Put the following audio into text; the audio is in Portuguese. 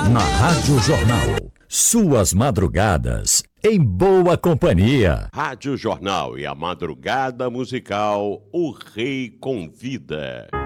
Na Rádio Jornal, suas madrugadas em boa companhia. Rádio Jornal e a madrugada musical, o Rei Convida.